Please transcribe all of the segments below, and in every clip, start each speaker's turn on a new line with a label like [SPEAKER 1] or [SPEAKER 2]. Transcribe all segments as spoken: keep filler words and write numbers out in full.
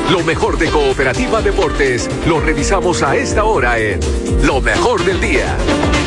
[SPEAKER 1] Lo mejor de Cooperativa Deportes lo revisamos a esta hora en Lo Mejor del Día.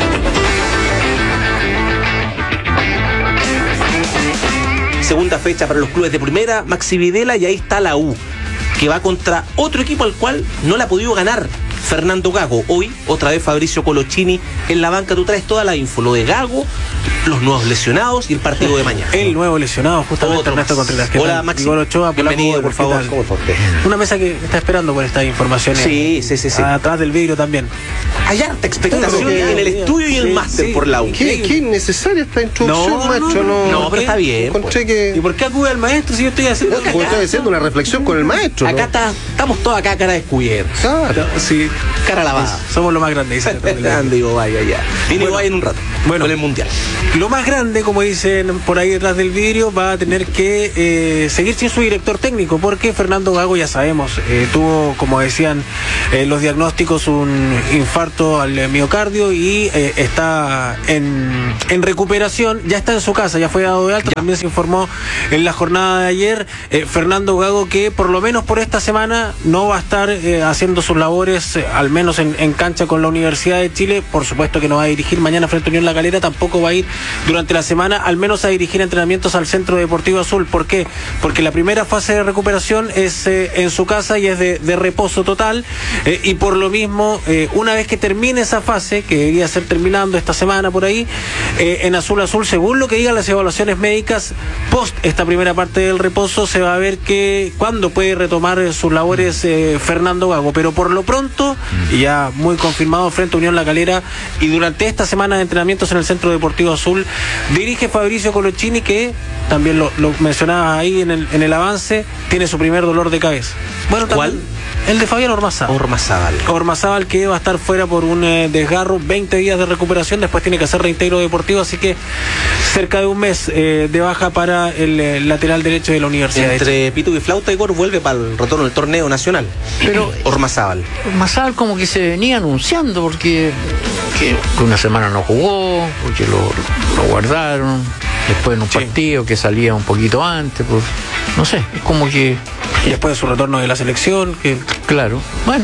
[SPEAKER 2] Segunda fecha para los clubes de primera, Maxi Videla, y ahí está la U, que va contra otro equipo al cual no le ha podido ganar Fernando Gago. Hoy, otra vez Fabricio Colochini en la banca. Tú traes toda la info, lo de Gago, los nuevos lesionados y el partido de mañana.
[SPEAKER 3] El nuevo lesionado, justamente,
[SPEAKER 2] Otro
[SPEAKER 3] Ernesto
[SPEAKER 2] más.
[SPEAKER 3] Contreras.
[SPEAKER 2] Hola, Maxi.
[SPEAKER 3] Igor Ochoa,
[SPEAKER 2] bienvenido, por favor.
[SPEAKER 3] ¿Cómo está usted? Una mesa que está esperando por estas informaciones.
[SPEAKER 2] Sí, sí, sí, sí.
[SPEAKER 3] Atrás del vidrio también.
[SPEAKER 2] Hay harta expectación
[SPEAKER 3] Sí,
[SPEAKER 2] en el
[SPEAKER 3] sí,
[SPEAKER 2] estudio y el
[SPEAKER 3] sí,
[SPEAKER 2] máster
[SPEAKER 3] sí.
[SPEAKER 2] por la U.
[SPEAKER 4] ¿Qué, qué innecesaria esta introducción,
[SPEAKER 3] No,
[SPEAKER 4] macho?
[SPEAKER 3] no,
[SPEAKER 4] No,
[SPEAKER 2] No, pero está bien.
[SPEAKER 4] encontré
[SPEAKER 3] ¿Y
[SPEAKER 4] que...
[SPEAKER 3] por qué acude al maestro si yo estoy haciendo...
[SPEAKER 4] Porque estoy haciendo una reflexión con el maestro, ¿no?
[SPEAKER 2] Acá está, estamos todos acá cara descubierta.
[SPEAKER 4] Claro.
[SPEAKER 3] Sí,
[SPEAKER 2] Cara lavada.
[SPEAKER 3] somos lo más grande, dice.
[SPEAKER 2] Grande, digo, vaya, ya. Viene
[SPEAKER 3] Bueno,
[SPEAKER 2] Ibai en un rato.
[SPEAKER 3] bueno.
[SPEAKER 2] Con el mundial.
[SPEAKER 3] Lo más grande, como dicen por ahí detrás del vidrio, va a tener que eh, seguir sin su director técnico, porque Fernando Gago, ya sabemos, eh, tuvo, como decían eh, los diagnósticos, un infarto al miocardio y eh, está en, en recuperación, ya está en su casa, ya fue dado de alta. También se informó en la jornada de ayer, eh, Fernando Gago, que por lo menos por esta semana no va a estar eh, haciendo sus labores, eh, al menos en, en cancha con la Universidad de Chile. Por supuesto que no va a dirigir mañana frente a Unión La Calera, tampoco va a ir durante la semana, al menos a dirigir entrenamientos al Centro Deportivo Azul. ¿Por qué? Porque la primera fase de recuperación es eh, en su casa y es de, de reposo total, eh, y por lo mismo, eh, una vez que termine esa fase, que debería ser terminando esta semana por ahí, eh, en Azul Azul, según lo que digan las evaluaciones médicas, post esta primera parte del reposo, se va a ver que cuándo puede retomar eh, sus labores eh, Fernando Gago. Pero por lo pronto, y ya muy confirmado, frente a Unión La Calera, y durante esta semana de entrenamientos en el Centro Deportivo Azul, dirige Fabricio Colochini, que también lo, lo mencionaba ahí en el, en el avance, tiene su primer dolor de cabeza. Bueno,
[SPEAKER 2] ¿Cuál?
[SPEAKER 3] también el de Fabián Ormazábal.
[SPEAKER 2] Ormazábal.
[SPEAKER 3] Ormazábal, que va a estar fuera por un eh, desgarro, veinte días de recuperación, después tiene que hacer reintegro deportivo, así que cerca de un mes eh, de baja para el eh, lateral derecho de la Universidad.
[SPEAKER 2] Entre Pitu y Flauta, Igor vuelve para el retorno del torneo nacional.
[SPEAKER 5] Pero
[SPEAKER 2] Ormazábal.
[SPEAKER 5] Massal como que se venía anunciando porque que una semana no jugó, porque lo, lo guardaron, después en un
[SPEAKER 3] Sí.
[SPEAKER 5] partido que salía un poquito antes, pues no sé, es como que,
[SPEAKER 3] Y después de su retorno de la selección, que
[SPEAKER 5] claro, bueno,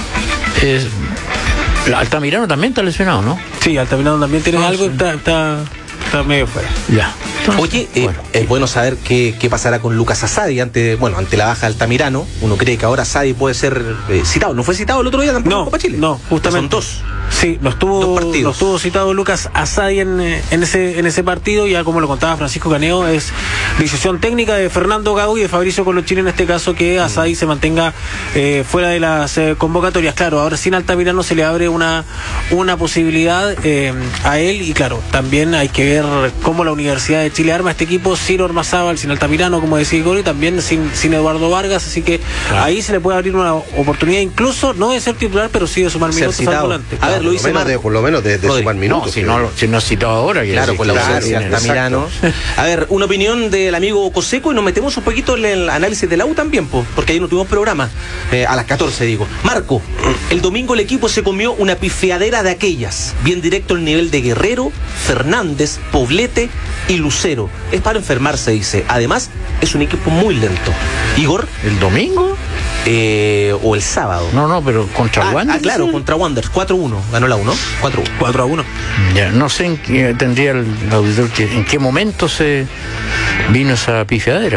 [SPEAKER 5] es, la Altamirano también está lesionado, ¿no?
[SPEAKER 3] sí, Altamirano también tiene
[SPEAKER 5] Ah,
[SPEAKER 3] algo,
[SPEAKER 5] sí.
[SPEAKER 3] está, está, está medio fuera.
[SPEAKER 5] Ya. Entonces,
[SPEAKER 2] Oye, eh,
[SPEAKER 5] bueno.
[SPEAKER 2] es bueno saber qué, qué pasará con Lucas Asadi ante, bueno, ante la baja de Altamirano. Uno cree que ahora Asadi puede ser eh, citado. ¿No fue citado el otro día tampoco en
[SPEAKER 3] No,
[SPEAKER 2] Copa Chile?
[SPEAKER 3] no, justamente.
[SPEAKER 2] Son dos.
[SPEAKER 3] Sí, lo
[SPEAKER 2] Dos
[SPEAKER 3] estuvo,
[SPEAKER 2] partidos.
[SPEAKER 3] lo estuvo citado Lucas Asadi en, eh, en ese en ese partido, ya como lo contaba Francisco Caneo, es decisión técnica de Fernando Gago y de Fabricio Colochini en este caso, que Asadi se mantenga eh, fuera de las eh, convocatorias. Claro, ahora sin Altamirano se le abre una, una posibilidad eh, a él, y claro, también hay que ver cómo la Universidad de Chile arma este equipo sin Ormazábal, sin Altamirano, como decía Igor, y también sin, sin Eduardo Vargas, así que
[SPEAKER 2] Claro.
[SPEAKER 3] ahí se le puede abrir una oportunidad, incluso no de ser titular, pero sí de sumar
[SPEAKER 2] Ser
[SPEAKER 3] minutos al
[SPEAKER 2] citado.
[SPEAKER 3] volante.
[SPEAKER 2] A ver,
[SPEAKER 4] Por
[SPEAKER 2] lo
[SPEAKER 4] lo
[SPEAKER 2] dice
[SPEAKER 4] menos de,
[SPEAKER 2] Marco.
[SPEAKER 4] por lo menos de, de
[SPEAKER 2] Rodri.
[SPEAKER 4] sumar
[SPEAKER 5] No,
[SPEAKER 4] minutos.
[SPEAKER 5] si
[SPEAKER 4] que-
[SPEAKER 5] no, si no ha citado ahora, quiere
[SPEAKER 2] Claro,
[SPEAKER 5] decir
[SPEAKER 2] con la
[SPEAKER 5] que
[SPEAKER 2] ausencia
[SPEAKER 5] viene-
[SPEAKER 2] de Altamirano. A ver, una opinión del amigo Coseco, y nos metemos un poquito en el análisis de la U también, po, porque ayer no tuvimos programa, eh, a las catorce digo. Marco, el domingo el equipo se comió una pifiadera de aquellas, bien directo el nivel de Guerrero, Fernández, Poblete y Lucero. Es para enfermarse, dice. Además, es un equipo muy lento. Igor,
[SPEAKER 5] ¿El domingo?
[SPEAKER 2] eh, o el sábado.
[SPEAKER 5] No, no, pero contra
[SPEAKER 2] Ah,
[SPEAKER 5] Wander.
[SPEAKER 2] ah, claro, contra Wanderers, cuatro uno, ganó la U, ¿no? cuatro uno.
[SPEAKER 3] cuatro a uno.
[SPEAKER 5] Ya, no sé en qué tendría el auditor que en qué momento se vino esa pifiadera.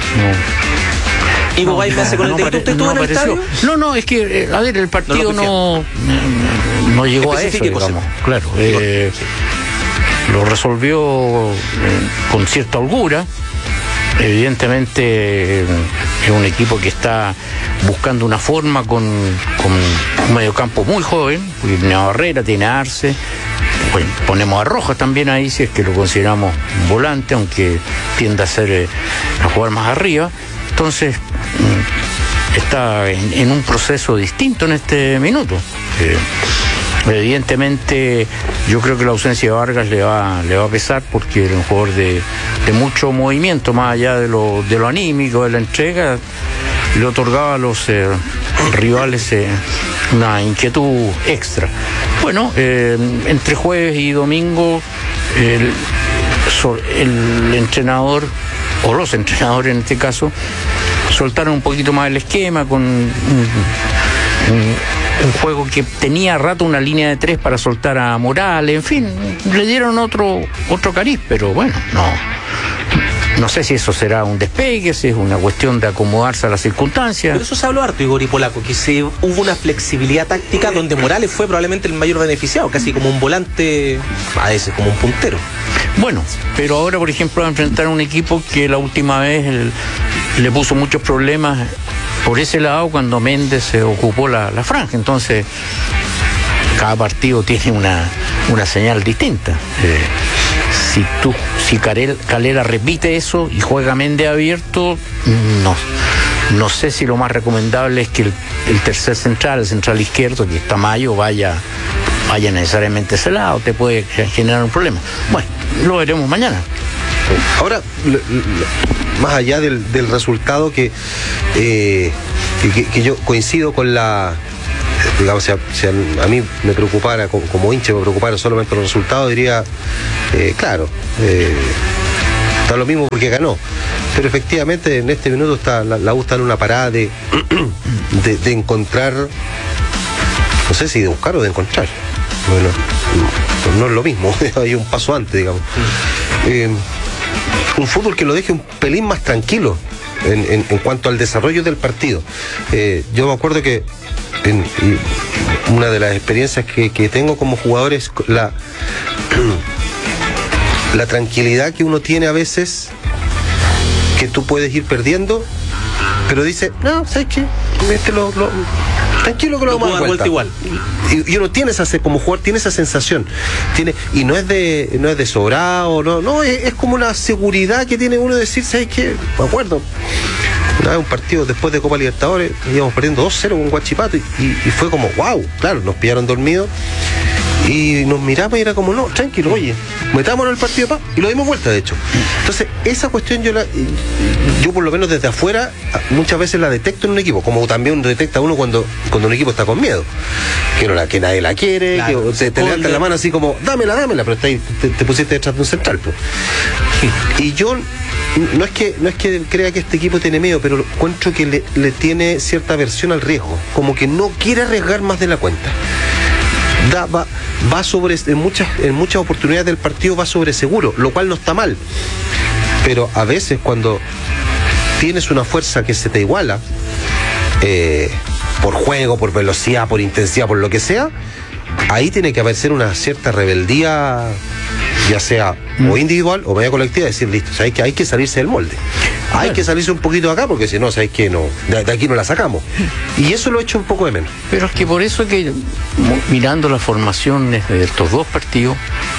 [SPEAKER 5] No.
[SPEAKER 2] Ivo Bay me hace con el
[SPEAKER 5] no
[SPEAKER 2] dedito.
[SPEAKER 5] pare-
[SPEAKER 2] ¿Usted estuvo
[SPEAKER 5] no
[SPEAKER 2] en el
[SPEAKER 5] apareció.
[SPEAKER 2] estadio?
[SPEAKER 5] No, no, es que, eh, a ver, el partido
[SPEAKER 2] No lo
[SPEAKER 5] no, no llegó a eso,
[SPEAKER 2] Especifique, José.
[SPEAKER 5] digamos. Claro, eh, lo resolvió eh, con cierta holgura. Evidentemente eh, es un equipo que está buscando una forma con, con un mediocampo muy joven, porque tiene a Barrera, tiene a Arce. Bueno, ponemos a Rojas también ahí, si es que lo consideramos un volante, aunque tiende a ser eh, a jugar más arriba. Entonces mm, está en, en un proceso distinto en este minuto. Eh, Evidentemente, yo creo que la ausencia de Vargas le va, le va a pesar, porque era un jugador de, de mucho movimiento, más allá de lo, de lo anímico, de la entrega, le otorgaba a los eh, rivales eh, una inquietud extra. Bueno, eh, entre jueves y domingo, el, el entrenador, o los entrenadores en este caso, soltaron un poquito más el esquema con un, un, un juego que tenía a rato una línea de tres para soltar a Morales, en fin, le dieron otro otro cariz, pero bueno, no no sé si eso será un despegue, si es una cuestión de acomodarse a las circunstancias.
[SPEAKER 2] Pero eso se habló harto, Igor y Polaco, que se, hubo una flexibilidad táctica donde Morales fue probablemente el mayor beneficiado, casi como un volante, a veces como un puntero.
[SPEAKER 5] Bueno, pero ahora, por ejemplo, va a enfrentar a un equipo que la última vez el, le puso muchos problemas por ese lado cuando Méndez se ocupó la, la franja. Entonces, cada partido tiene una, una señal distinta. Eh, si tú, si Calera, Calera repite eso y juega Méndez abierto, no, no sé si lo más recomendable es que el, el tercer central, el central izquierdo, que está Mayo, vaya, vaya necesariamente ese lado, te puede generar un problema. Bueno, lo veremos mañana.
[SPEAKER 4] Ahora, l- l- más allá del, del resultado que, eh, que, que yo coincido con la, digamos, si a, si a, a mí me preocupara, como, como hincha me preocupara solamente los resultados, diría, eh, claro, eh, está lo mismo porque ganó. Pero efectivamente en este minuto está la, la U está en una parada de, de, de encontrar, no sé si de buscar o de encontrar. Bueno, no, no es lo mismo, hay un paso antes, digamos. Eh, un fútbol que lo deje un pelín más tranquilo en, en, en cuanto al desarrollo del partido. Eh, yo me acuerdo que en, una de las experiencias que, que tengo como jugador es la, la tranquilidad que uno tiene a veces, que tú puedes ir perdiendo, pero dice, no, ¿sabes qué? Este lo, lo, tranquilo que lo vamos a dar vuelta.
[SPEAKER 2] igual.
[SPEAKER 4] Y, y uno tiene esa, como jugador, tiene esa sensación. Tiene, y no es de, no es de sobrado, no, no, es, es como una seguridad que tiene uno de decir, ¿sabes qué? Me acuerdo. Una vez un partido después de Copa Libertadores, íbamos perdiendo dos cero con Huachipato y, y, y fue como, wow, claro, nos pillaron dormidos y nos miramos y era como, no, tranquilo, oye, metámonos en el partido pa, y lo dimos vuelta, de hecho. Entonces, esa cuestión yo la, yo por lo menos desde afuera muchas veces la detecto en un equipo, como también detecta uno cuando, cuando un equipo está con miedo, que, no la, que nadie la quiere, claro, que te, te levantan la mano así como, dámela, dámela, pero está ahí, te, te pusiste detrás de un central, pues. Y yo no es que no es que crea que este equipo tiene miedo, pero encuentro que le, le tiene cierta aversión al riesgo, como que no quiere arriesgar más de la cuenta. Da, va, va sobre, en muchas, en muchas oportunidades del partido va sobre seguro, lo cual no está mal. Pero a veces cuando tienes una fuerza que se te iguala, eh, por juego, por velocidad, por intensidad, por lo que sea, ahí tiene que haber una cierta rebeldía, ya sea o individual o media colectiva, decir, listo, o sea, hay, que, hay que salirse del molde. Hay bueno. que salirse un poquito de acá, porque si no, sabes que no, de, de aquí no la sacamos. Y eso lo he hecho un poco de menos.
[SPEAKER 5] Pero es que por eso que, mirando las formaciones de estos dos partidos,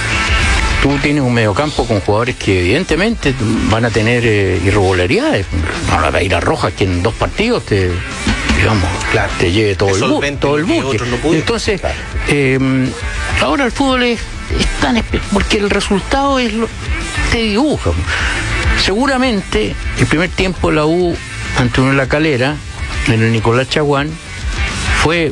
[SPEAKER 5] tú tienes un mediocampo con jugadores que evidentemente van a tener eh, irregularidades. No va a ir a Rojas, que en dos partidos te, digamos, claro, te lleve todo el, bu todo el buque. No Entonces, claro. eh, ahora el fútbol es, es tan espe porque el resultado es lo, te dibuja. Seguramente el primer tiempo de la U ante Unión La Calera, en el Nicolás Chaguán, fue,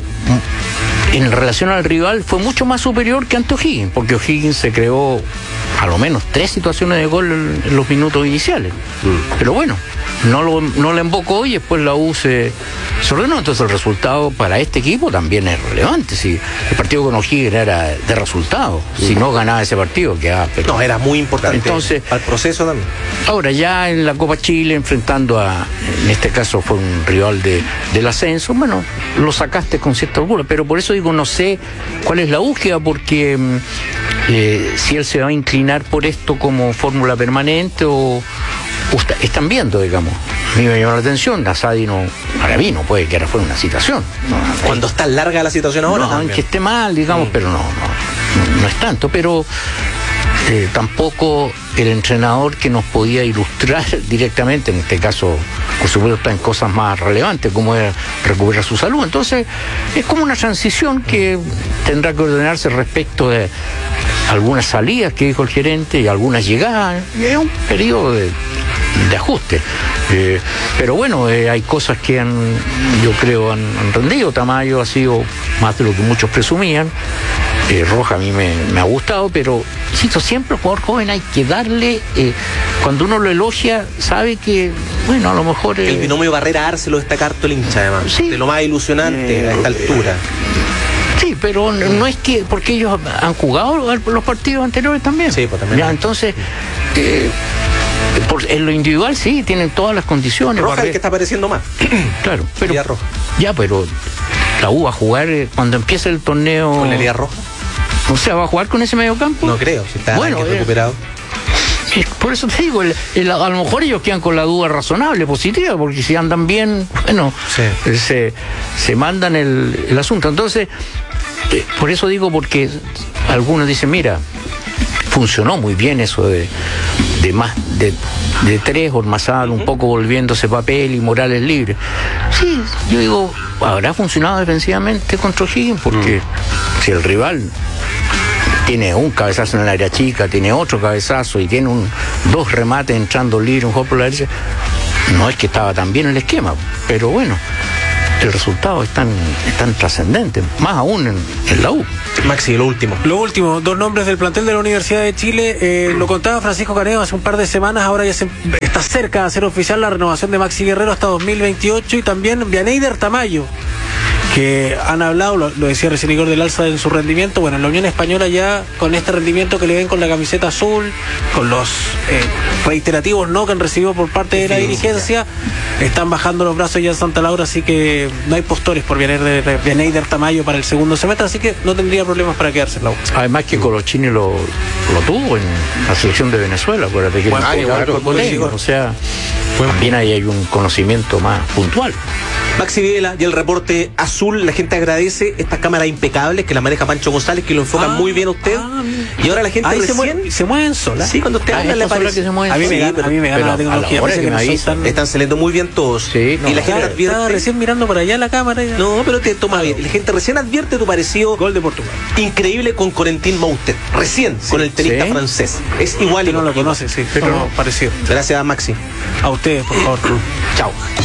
[SPEAKER 5] en relación al rival, fue mucho más superior que ante O'Higgins, porque O'Higgins se creó a lo menos tres situaciones de gol en, en los minutos iniciales. Mm. Pero bueno, no lo, no la embocó y después la U se, se ordenó. Entonces el resultado para este equipo también es relevante. Si el partido con O'Higgins era de resultado, mm. si no ganaba ese partido, quedaba pero...
[SPEAKER 2] No, era muy importante.
[SPEAKER 5] Entonces,
[SPEAKER 2] al proceso también.
[SPEAKER 5] Ahora ya en la Copa Chile, enfrentando a, en este caso fue un rival de, del ascenso, bueno, lo sacaste con cierta holgura, pero por eso digo, no sé cuál es la búsqueda, porque eh, si él se va a inclinar por esto como fórmula permanente o, o está, están viendo, digamos. A mí me llamó la atención, Asadi no, para mí no puede que ahora fuera una situación. No,
[SPEAKER 2] Cuando está larga la situación ahora.
[SPEAKER 5] No, aunque esté mal, digamos, sí. pero no, no, no es tanto, pero eh, tampoco el entrenador que nos podía ilustrar directamente, en este caso, por supuesto, está en cosas más relevantes, como es recuperar su salud. Entonces, es como una transición que tendrá que ordenarse respecto de algunas salidas que dijo el gerente y algunas llegadas, y es un periodo de, de ajuste. Eh, pero bueno, eh, hay cosas que han, yo creo, han, han rendido. Tamayo ha sido más de lo que muchos presumían. eh, Roja a mí me, me ha gustado, pero insisto, siempre al jugador joven hay que darle, eh, cuando uno lo elogia, sabe que, bueno, a lo mejor... Eh,
[SPEAKER 2] el binomio Barrera-Arce lo destaca harto el hincha, además.
[SPEAKER 5] Sí.
[SPEAKER 2] De lo más ilusionante
[SPEAKER 5] Eh,
[SPEAKER 2] a esta altura.
[SPEAKER 5] Sí, pero no, no es que, porque ellos han jugado los partidos anteriores también.
[SPEAKER 2] Sí, pues también.
[SPEAKER 5] Ya, entonces, eh, por, en lo individual sí, tienen todas las condiciones.
[SPEAKER 2] Roja es
[SPEAKER 5] Barre-
[SPEAKER 2] el que está apareciendo más.
[SPEAKER 5] Claro, pero...
[SPEAKER 2] Elías Roja.
[SPEAKER 5] Ya, pero la U va a jugar eh, cuando empiece el torneo...
[SPEAKER 2] ¿Con Elías Roja?
[SPEAKER 5] O sea, ¿va a jugar con ese mediocampo?
[SPEAKER 2] No creo, si está
[SPEAKER 5] Bueno,
[SPEAKER 2] Arranque
[SPEAKER 5] eh,
[SPEAKER 2] recuperado.
[SPEAKER 5] Eh, Por eso te digo, el- el- a lo mejor ellos quedan con la duda razonable, positiva, porque si andan bien, bueno,
[SPEAKER 2] Sí.
[SPEAKER 5] eh, se, se mandan el, el asunto. Entonces, eh, por eso digo, porque algunos dicen, mira, funcionó muy bien eso de, de más de, de tres, Ormazábal un poco volviéndose papel y Morales libre. Sí, yo digo, habrá funcionado defensivamente contra O'Higgins, porque si el rival tiene un cabezazo en el área chica, tiene otro cabezazo y tiene un, dos remates entrando libre, un juego por la derecha, no es que estaba tan bien el esquema, pero bueno, el resultado es tan, es tan trascendente, más aún en, en la U.
[SPEAKER 2] Maxi, lo último.
[SPEAKER 3] Lo último, dos nombres del plantel de la Universidad de Chile. Eh, lo contaba Francisco Caneo hace un par de semanas. Ahora ya se, está cerca de hacer oficial la renovación de Maxi Guerrero hasta dos mil veintiocho. Y también Vianeyder Tamayo, que han hablado, lo, lo decía recién Igor, del alza en su rendimiento. Bueno, en la Unión Española ya con este rendimiento que le ven con la camiseta azul, con los eh, reiterativos no que han recibido por parte de la dirigencia, están bajando los brazos ya en Santa Laura, así que no hay postores por Vianeyder, Vianeyder Tamayo para el segundo semestre, así que no tendría problemas para quedarse en la U.
[SPEAKER 5] Además que Colochini lo, lo tuvo en la selección de Venezuela, acuérdate que
[SPEAKER 2] Bueno,
[SPEAKER 5] él fue
[SPEAKER 2] claro,
[SPEAKER 5] arco
[SPEAKER 2] buen
[SPEAKER 5] técnico,
[SPEAKER 2] chico.
[SPEAKER 5] o sea, también ahí hay un conocimiento más puntual.
[SPEAKER 2] Maxi Videla y el reporte azul, la gente agradece estas cámaras impecables que la maneja Pancho González, que lo enfocan
[SPEAKER 3] Ah,
[SPEAKER 2] muy bien a usted.
[SPEAKER 3] ah,
[SPEAKER 2] y ahora la gente
[SPEAKER 3] Ahí se
[SPEAKER 2] recién...
[SPEAKER 3] mueven, se mueven solas.
[SPEAKER 2] Sí, cuando usted
[SPEAKER 5] Ah,
[SPEAKER 2] habla le
[SPEAKER 5] estas son las
[SPEAKER 2] aparece.
[SPEAKER 5] que se mueven
[SPEAKER 3] A mí me
[SPEAKER 2] Sí,
[SPEAKER 3] gana,
[SPEAKER 2] pero-
[SPEAKER 3] a mí me gana
[SPEAKER 5] pero
[SPEAKER 3] la
[SPEAKER 5] a la
[SPEAKER 3] tecnología.
[SPEAKER 5] hora
[SPEAKER 3] parece
[SPEAKER 5] que
[SPEAKER 3] que
[SPEAKER 5] me
[SPEAKER 3] no soy
[SPEAKER 5] avisan,
[SPEAKER 3] tan-
[SPEAKER 2] Están saliendo muy bien todos.
[SPEAKER 5] Sí, no,
[SPEAKER 2] y la
[SPEAKER 5] no,
[SPEAKER 2] gente
[SPEAKER 3] Estaba-
[SPEAKER 2] advierte...
[SPEAKER 3] estaba recién mirando por allá la cámara. y-
[SPEAKER 2] No, pero te toma bien. La gente recién advierte tu parecido
[SPEAKER 3] Gol de Portugal.
[SPEAKER 2] increíble con Corentin Moutet. Recién, con el tenista
[SPEAKER 5] sí.
[SPEAKER 2] francés. Es igual y
[SPEAKER 3] Usted no lo conoce, sí, pero parecido.
[SPEAKER 2] Gracias, Maxi.
[SPEAKER 3] A ustedes, por favor.
[SPEAKER 2] Chao.